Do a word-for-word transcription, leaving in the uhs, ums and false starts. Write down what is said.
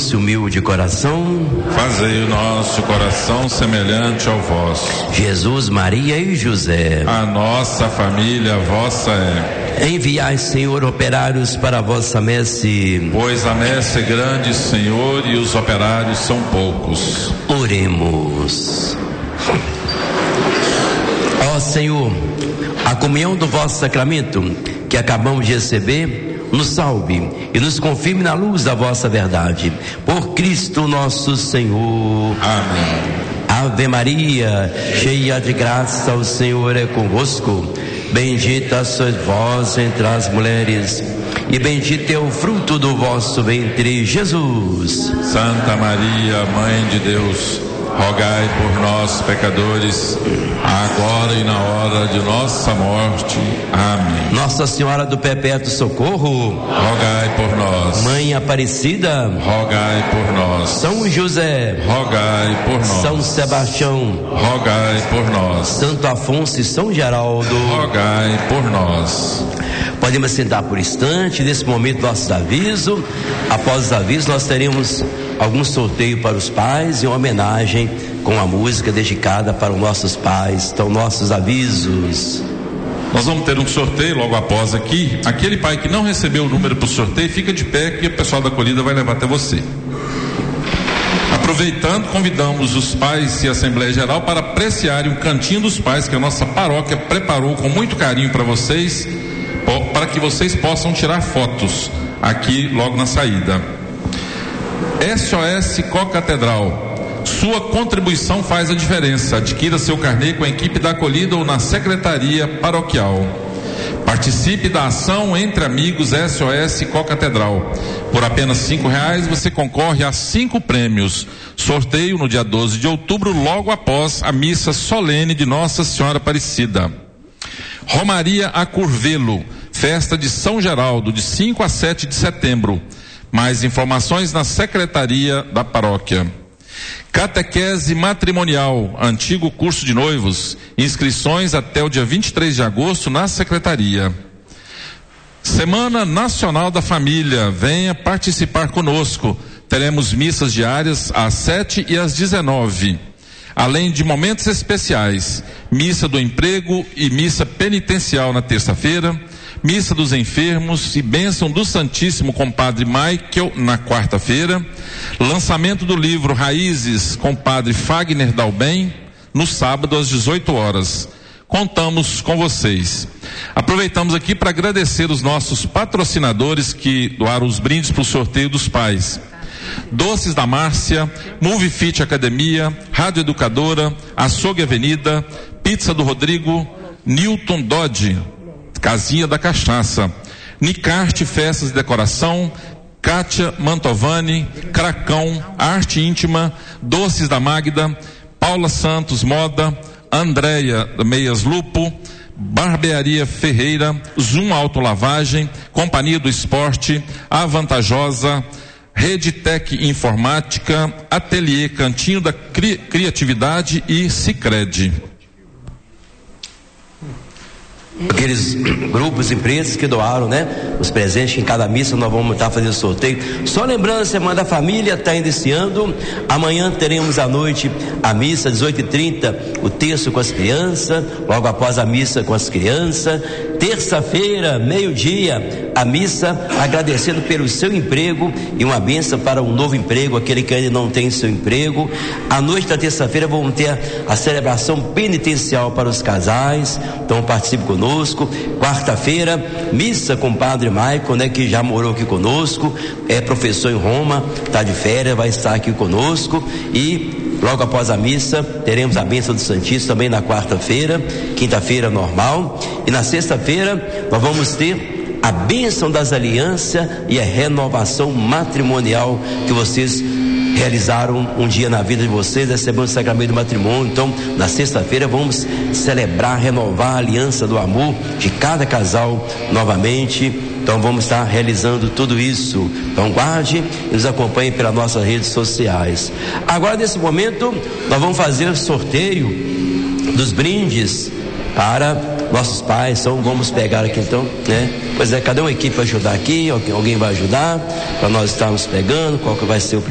doce e humilde coração, fazei o nosso coração semelhante ao vosso. Jesus, Maria e José, a nossa família vossa é. Enviai, Senhor, operários para a vossa messe, pois a messe é grande, Senhor, e os operários são poucos. Oremos. Ó Senhor, a comunhão do vosso sacramento que acabamos de receber, nos salve e nos confirme na luz da vossa verdade. Por Cristo nosso Senhor. Amém. Ave Maria, cheia de graça, o Senhor é convosco. Bendita sois vós entre as mulheres, e bendito é o fruto do vosso ventre, Jesus. Santa Maria, Mãe de Deus, rogai por nós, pecadores, agora e na hora de nossa morte. Amém. Nossa Senhora do Perpétuo Socorro, rogai por nós. Mãe Aparecida, rogai por nós. São José, rogai por nós. São Sebastião, rogai por nós. Santo Afonso e São Geraldo, rogai por nós. Podemos sentar por instante. Nesse momento, nossos avisos. Após os avisos, nós teremos algum sorteio para os pais e uma homenagem com a música dedicada para os nossos pais. Então, nossos avisos. Nós vamos ter um sorteio logo após aqui. Aquele pai que não recebeu o número para o sorteio, fica de pé que o pessoal da acolhida vai levar até você. Aproveitando, convidamos os pais e a Assembleia Geral para apreciarem o Cantinho dos Pais que a nossa paróquia preparou com muito carinho para vocês, para que vocês possam tirar fotos aqui logo na saída. S O S Co-Catedral. Sua contribuição faz a diferença. Adquira seu carnê com a equipe da acolhida ou na secretaria paroquial. Participe da ação Entre Amigos S O S Co-Catedral. Por apenas cinco reais você concorre a cinco prêmios. Sorteio no dia doze de outubro, logo após a missa solene de Nossa Senhora Aparecida. Romaria a Curvelo, festa de São Geraldo, de cinco a sete de setembro. Mais informações na secretaria da paróquia. Catequese matrimonial, antigo curso de noivos, inscrições até o dia vinte e três de agosto na secretaria. Semana Nacional da Família, venha participar conosco. Teremos missas diárias às sete e às dezenove. Além de momentos especiais, missa do emprego e missa penitencial na terça-feira, missa dos enfermos e bênção do Santíssimo com Padre Michael na quarta-feira, lançamento do livro Raízes com Padre Fagner Dalben no sábado às dezoito horas. Contamos com vocês. Aproveitamos aqui para agradecer os nossos patrocinadores que doaram os brindes para o sorteio dos pais. Doces da Márcia, Movie Fit Academia, Rádio Educadora, Açougue Avenida, Pizza do Rodrigo, Newton Dodge, Casinha da Cachaça, Nicarte Festas e Decoração, Kátia Mantovani, Cracão, Arte Íntima, Doces da Magda, Paula Santos Moda, Andréia Meias Lupo, Barbearia Ferreira, Zoom Autolavagem, Companhia do Esporte, Avantajosa, Rede Tec Informática, Ateliê Cantinho da Cri- Criatividade e Sicredi. Aqueles grupos, empresas que doaram, né? Os presentes que em cada missa nós vamos estar fazendo sorteio. Só lembrando, a Semana da Família está iniciando. Amanhã teremos à noite a missa, dezoito e trinta, o terço com as crianças. Logo após a missa com as crianças. Terça-feira, meio-dia, a missa agradecendo pelo seu emprego e uma bênção para um novo emprego, aquele que ainda não tem seu emprego. À noite da terça-feira vamos ter a, a celebração penitencial para os casais. Então participe conosco. Quarta-feira, missa com o Padre Michael, né, que já morou aqui conosco, é professor em Roma, está de férias, vai estar aqui conosco. E logo após a missa teremos a bênção do Santíssimo também na quarta-feira, quinta-feira normal, e na sexta-feira nós vamos ter a bênção das alianças e a renovação matrimonial que vocês realizaram um dia na vida de vocês, recebendo o sacramento do matrimônio. Então, na sexta-feira vamos celebrar, renovar a aliança do amor de cada casal novamente. Então vamos estar realizando tudo isso. Então guarde e nos acompanhe pelas nossas redes sociais. Agora, nesse momento, nós vamos fazer o sorteio dos brindes para nossos pais. Então vamos pegar aqui então, né? Pois é, cadê uma equipe para ajudar aqui? Alguém vai ajudar para nós estarmos pegando? Qual que vai ser o